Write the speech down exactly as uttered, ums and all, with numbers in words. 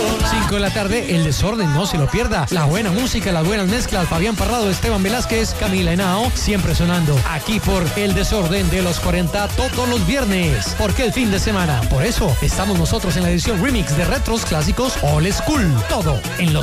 cinco de la tarde, El Desorden, no se lo pierda. La buena música, las buenas mezclas, Fabián Parrado, Esteban Velázquez, Camila Henao, siempre sonando aquí por El Desorden de los cuarenta todos los viernes. Porque el fin de semana, por eso estamos nosotros en la edición remix de Retros Clásicos All School. Todo en los